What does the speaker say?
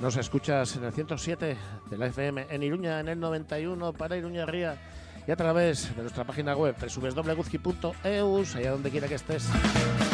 Nos escuchas en el 107 de la FM, en Iruña en el 91 para Iruña Ría y a través de nuestra página web www.guzki.eus, allá donde quiera que estés.